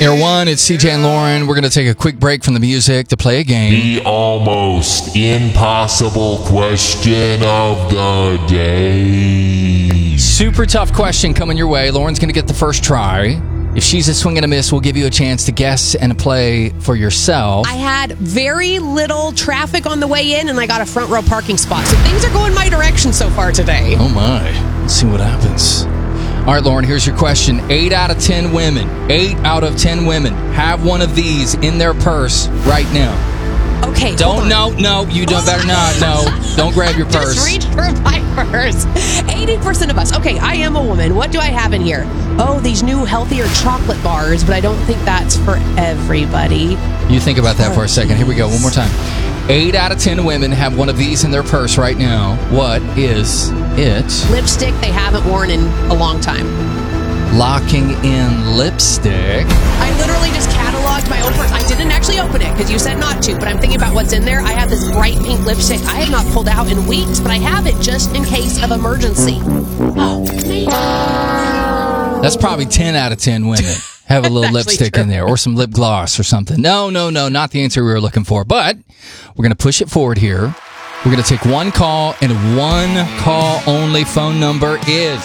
Air One, it's CJ and Lauren. We're going to take a quick break from the music to play a game. The almost impossible question of the day. Super tough question coming your way. Lauren's going to get the first try. If she's a swing and a miss, we'll give you a chance to guess and play for yourself. I had very little traffic on the way in, and I got a front row parking spot. So things are going my direction so far today. Oh, my. Let's see what happens. All right, Lauren, here's your question. 8 out of 10 women have one of these in their purse right now. Okay, No, you better not. No, don't grab your purse. Just reach for my purse. 80% of us. Okay, I am a woman. What do I have in here? Oh, these new healthier chocolate bars, but I don't think that's for everybody. You think about that for a second. Here we go. One more time. 8 out of 10 women have one of these in their purse right now. What is it? Lipstick they haven't worn in a long time. Locking in lipstick. I literally just cataloged my own purse. I didn't actually open it because you said not to, but I'm thinking about what's in there. I have this bright pink lipstick I have not pulled out in weeks, but I have it just in case of emergency. Oh, man. That's probably 10 out of 10 women have a little lipstick in there or some lip gloss or something. No, not the answer we were looking for. But we're going to push it forward here. We're going to take one call, and one call only. Phone number is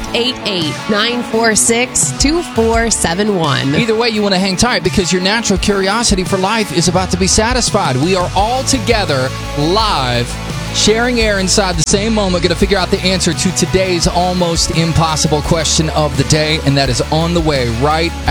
888-946-2471. Either way, you want to hang tight because your natural curiosity for life is about to be satisfied. We are all together live, sharing air inside the same moment, going to figure out the answer to today's almost impossible question of the day, and that is on the way right